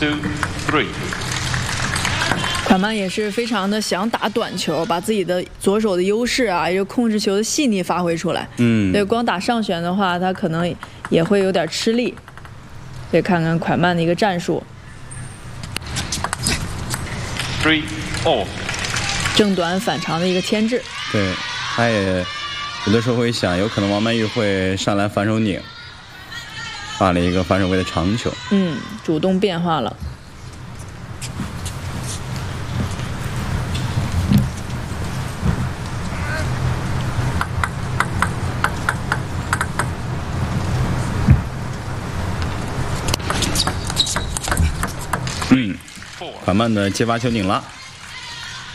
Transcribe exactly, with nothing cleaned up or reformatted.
two, three。 款曼也是非常的想打短球，把自己的左手的优势啊，也就控制球的细腻发挥出来。 嗯， 对，光打上旋的话，他可能也会有点吃力。所以看看款曼的一个战术。 Three, all。 正短反长的一个牵制。 对，他也有的时候会想，有可能王曼玉会上来反手拧，发了一个反手位的长球。 嗯，主动变化了。 嗯，款曼的接发球拧了。